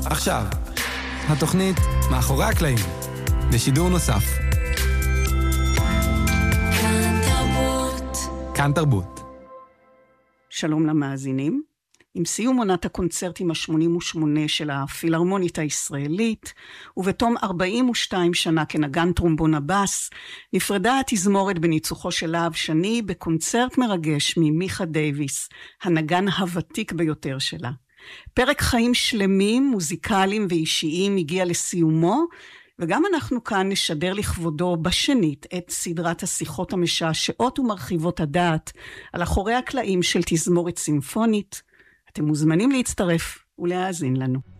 עכשיו, התוכנית מאחורי הקלעים, בשידור נוסף. כאן תרבות. שלום למאזינים. עם סיום עונת הקונצרטים ה-88 של הפילהרמונית הישראלית, ובתום 42 שנה כנגן טרומבון הבאס, נפרדה התזמורת בניצוחו של להב שני בקונצרט מרגש ממיכה דייוויס, הנגן הוותיק ביותר שלה. פרק חיים שלמים, מוזיקליים ואישיים הגיע לסיומו, וגם אנחנו כאן נשדר לכבודו בשנית את סדרת השיחות המשעשעות ומרחיבות הדעת על אחורי הקלעים של תזמורת סימפונית. אתם מוזמנים להצטרף ולהאזין לנו.